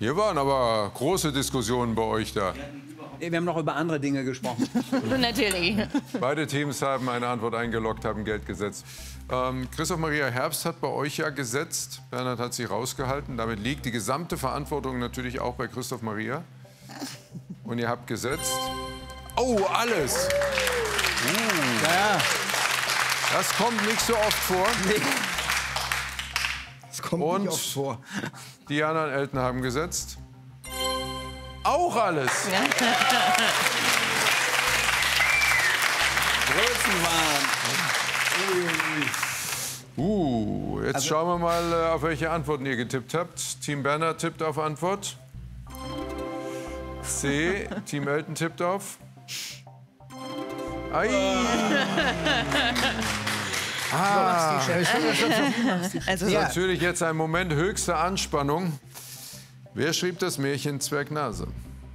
Hier waren aber große Diskussionen bei euch da. Wir haben noch über andere Dinge gesprochen. Natürlich. Beide Teams haben eine Antwort eingeloggt, haben Geld gesetzt. Christoph Maria Herbst hat bei euch ja gesetzt. Bernhard hat sie rausgehalten. Damit liegt die gesamte Verantwortung natürlich auch bei Christoph Maria. Und ihr habt gesetzt. Oh, alles! Ja. Das kommt nicht so oft vor. Nee. Das kommt Und nicht oft vor. Diana und Elton haben gesetzt. Auch alles! Größenwahn. Jetzt schauen wir mal, auf welche Antworten ihr getippt habt. Team Bernhard tippt auf Antwort. C. Team Elton tippt auf. Ei. Also, Natürlich jetzt ein Moment höchster Anspannung. Wer schrieb das Märchen Zwergnase?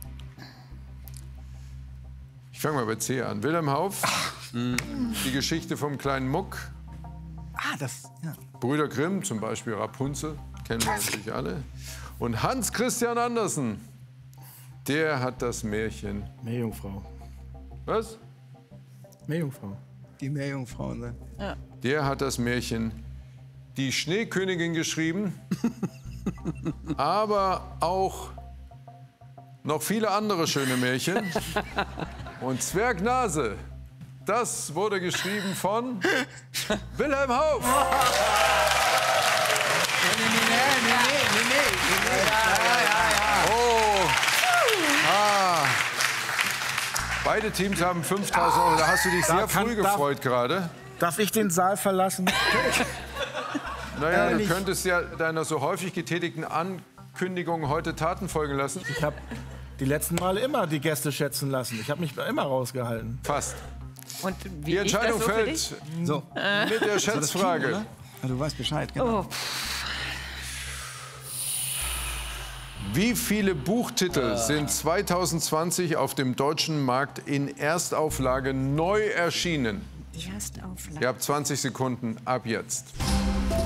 Ich fange mal bei C an. Wilhelm Hauff. Die Geschichte vom kleinen Muck. Ja. Brüder Grimm, zum Beispiel Rapunzel, kennen wir natürlich alle. Und Hans Christian Andersen, der hat das Märchen. Meerjungfrau. Was? Meerjungfrau. Die Meerjungfrau, ne? Der hat das Märchen Die Schneekönigin geschrieben, aber auch noch viele andere schöne Märchen. Und Zwergnase, das wurde geschrieben von Wilhelm Hauff. Oh. Beide Teams haben 5.000 €. Da hast du dich sehr früh gefreut gerade. Darf ich den Saal verlassen? Naja, du könntest ja deiner so häufig getätigten Ankündigung heute Taten folgen lassen. Ich habe die letzten Male immer die Gäste schätzen lassen. Ich habe mich immer rausgehalten. Fast. und wie Die ist das Entscheidung so für fällt dich? So. mit der Schätzfrage. Ja, du weißt Bescheid, genau. Oh, Wie viele Buchtitel sind 2020 auf dem deutschen Markt in Erstauflage neu erschienen? Erstauflage. Ihr habt 20 Sekunden ab jetzt.